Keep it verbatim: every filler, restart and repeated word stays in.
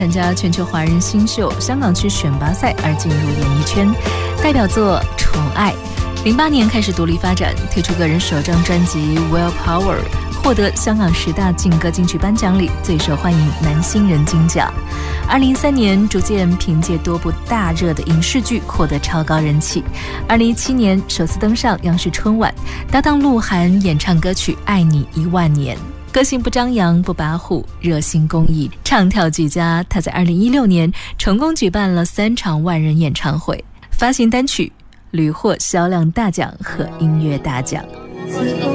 参加全球华人新秀香港区选拔赛而进入演艺圈，代表作《宠爱》。零八年开始独立发展，推出个人首张专辑《Willpower》，获得香港十大劲歌金曲颁奖里最受欢迎男新人金奖。二零一三年逐渐凭借多部大热的影视剧获得超高人气。二零一七年首次登上央视春晚，搭档鹿晗演唱歌曲《爱你一万年》。个性不张扬不跋扈，热心公益，唱跳俱佳。他在二零一六年成功举办了三场万人演唱会，发行单曲屡获销量大奖和音乐大奖。